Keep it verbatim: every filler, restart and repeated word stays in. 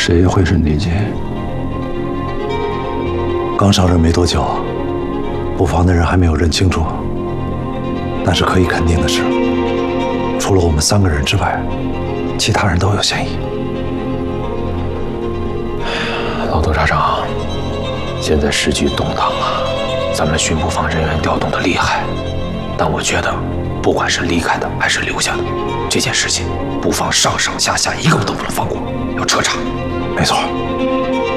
谁会是内奸？ 刚上任没多久，布防的人还没有认清楚。但是可以肯定的是，除了我们三个人之外，其他人都有嫌疑。 老董察长，现在时局动荡啊，咱们巡捕房人员调动的厉害，但我觉得，不管是离开的还是留下的，这件事情，布防上上下下一个都不能放过，要彻查。 没错。